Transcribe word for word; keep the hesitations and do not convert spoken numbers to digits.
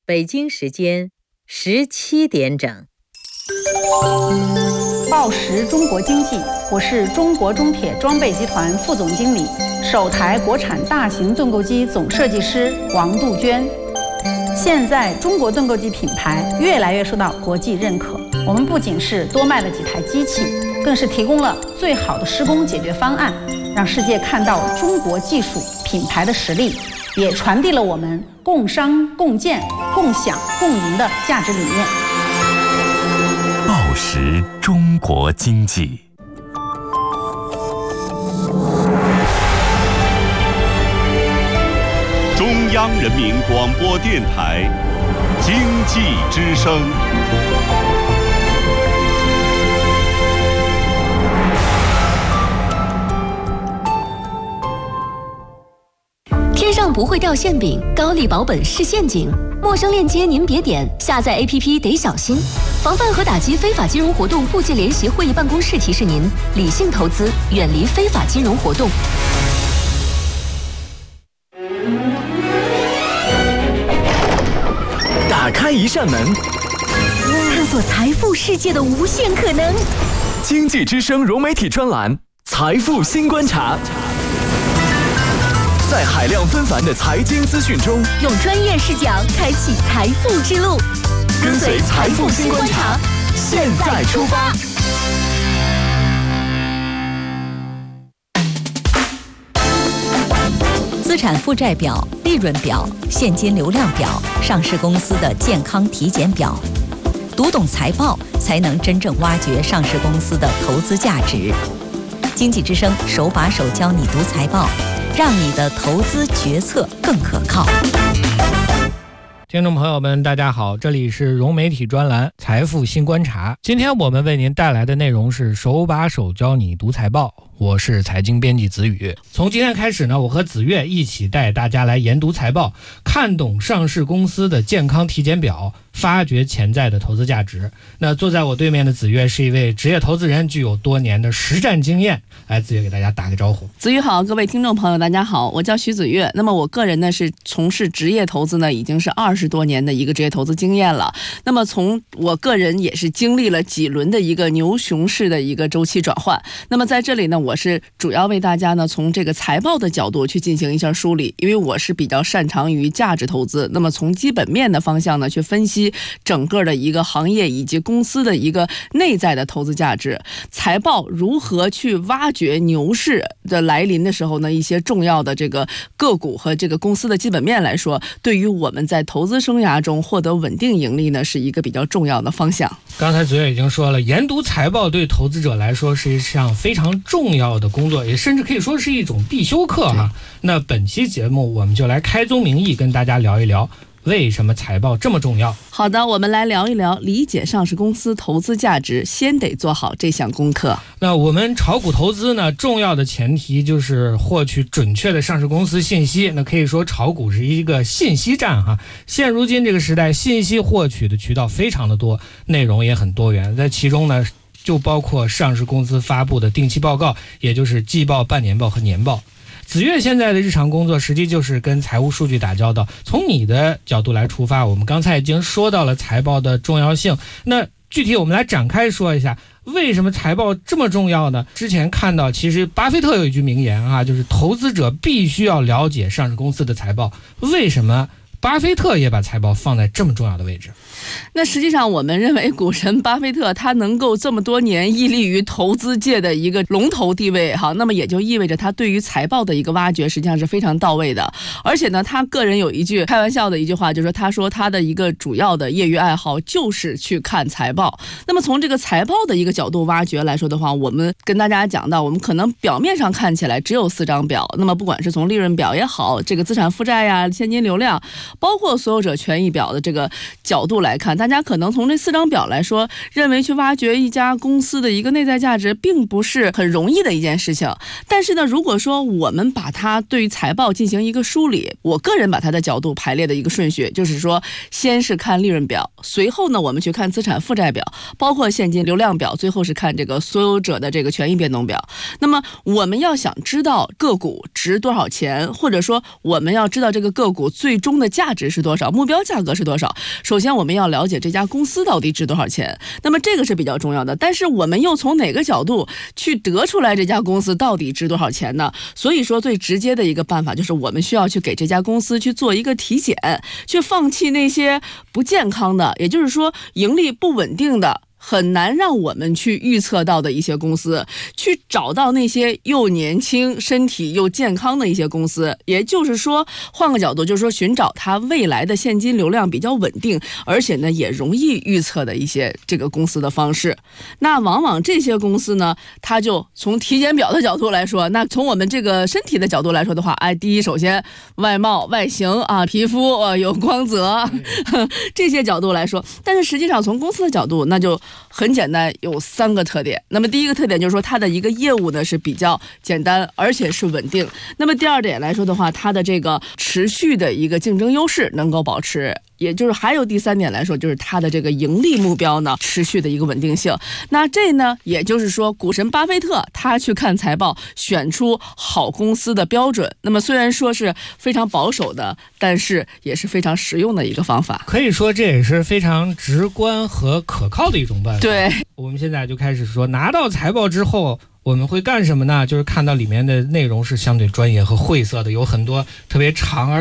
北京时间十七点整。 报时中国经济，我是中国中铁装备集团副总经理、首台国产大型盾构机总设计师王杜鹃。现在中国盾构机品牌越来越受到国际认可，我们不仅是多卖了几台机器，更是提供了最好的施工解决方案，让世界看到中国技术品牌的实力，也传递了我们共商共建共享共赢的价值理念。 报时中国经济， 中央人民广播电台经济之声。 天上不会掉馅饼，高利保本是陷阱。陌生链接您别点，下载 A P P 得小心。防范和打击非法金融活动部界联席会议办公室提示您：理性投资，远离非法金融活动。 打开一扇门， 探索财富世界的无限可能。 经济之声融媒体专栏《财富新观察》。在海量纷繁的财经资讯中， 用专业视角开启财富之路， 跟随财富新观察，现在出发。 资产负债表、利润表、现金流量表、上市公司的健康体检表，读懂财报，才能真正挖掘上市公司的投资价值。经济之声手把手教你读财报，让你的投资决策更可靠。 听众朋友们大家好，这里是融媒体专栏财富新观察。今天我们为您带来的内容是手把手教你读财报，我是财经编辑子宇。从今天开始呢，我和子越一起带大家来研读财报，看懂上市公司的健康体检表，发掘潜在的投资价值。那坐在我对面的子越是一位职业投资人，具有多年的实战经验。来，子越给大家打个招呼。 子宇好，各位听众朋友大家好，我叫徐子越。那么我个人呢是从事职业投资呢已经是二十多年的一个职业投资经验了。那么从我个人也是经历了几轮的一个牛熊市的一个周期转换。那么在这里呢，我是主要为大家呢从这个财报的角度去进行一下梳理，因为我是比较擅长于价值投资。那么从基本面的方向呢去分析整个的一个行业以及公司的一个内在的投资价值。财报如何去挖掘牛市的来临的时候呢，一些重要的这个个股和这个公司的基本面来说，对于我们在投资生涯中获得稳定盈利呢，是一个比较重要的方向。 刚才子越已经说了，研读财报对投资者来说是一项非常重要的工作，也甚至可以说是一种必修课哈。那本期节目我们就来开宗明义跟大家聊一聊，为什么财报这么重要？ 好的，我们来聊一聊理解上市公司投资价值，先得做好这项功课。 那我们炒股投资呢，重要的前提就是获取准确的上市公司信息。那可以说炒股是一个信息战哈。现如今这个时代，信息获取的渠道非常的多，内容也很多元，在其中呢就包括上市公司发布的定期报告，也就是季报、半年报和年报。子越现在的日常工作实际就是跟财务数据打交道。从你的角度来出发，我们刚才已经说到了财报的重要性，那具体我们来展开说一下，为什么财报这么重要呢？之前看到其实巴菲特有一句名言啊，就是投资者必须要了解上市公司的财报。为什么巴菲特也把财报放在这么重要的位置？ 那实际上我们认为股神巴菲特他能够这么多年屹立于投资界的一个龙头地位哈，那么也就意味着他对于财报的一个挖掘实际上是非常到位的。而且呢，他个人有一句开玩笑的一句话，就是说他说他的一个主要的业余爱好就是去看财报。那么从这个财报的一个角度挖掘来说的话，我们跟大家讲到，我们可能表面上看起来只有四张表，那么不管是从利润表也好，这个资产负债呀、现金流量，包括所有者权益表的这个角度来看，大家可能从这四张表来说，认为去挖掘一家公司的一个内在价值并不是很容易的一件事情。但是呢，如果说我们把它对于财报进行一个梳理，我个人把它的角度排列的一个顺序，就是说先是看利润表，随后呢我们去看资产负债表，包括现金流量表，最后是看这个所有者的这个权益变动表。那么我们要想知道个股值多少钱，或者说我们要知道这个个股最终的价值是多少，目标价格是多少。首先我们要了解这家公司到底值多少钱，那么这个是比较重要的。但是我们又从哪个角度去得出来这家公司到底值多少钱呢？所以说最直接的一个办法就是我们需要去给这家公司去做一个体检，去放弃那些不健康的，也就是说盈利不稳定的，很难让我们去预测到的一些公司，去找到那些又年轻、身体又健康的一些公司。也就是说，换个角度，就是说寻找它未来的现金流量比较稳定，而且呢也容易预测的一些这个公司的方式。那往往这些公司呢，它就从体检表的角度来说，那从我们这个身体的角度来说的话，哎，第一，首先外貌、外形啊，皮肤呃有光泽这些角度来说，但是实际上从公司的角度，那就很简单，有三个特点。那么第一个特点就是说，它的一个业务呢是比较简单，而且是稳定。那么第二点来说的话，它的这个持续的一个竞争优势能够保持。也就是还有第三点来说，就是它的这个盈利目标呢持续的一个稳定性。那这呢，也就是说股神巴菲特他去看财报，选出好公司的标准。那么虽然说是非常保守的，但是也是非常实用的一个方法。 可以说这也是非常直观和可靠的一种办法。 对， 我们现在就开始说，拿到财报之后我们会干什么呢？就是看到里面的内容是相对专业和晦涩的，有很多特别长而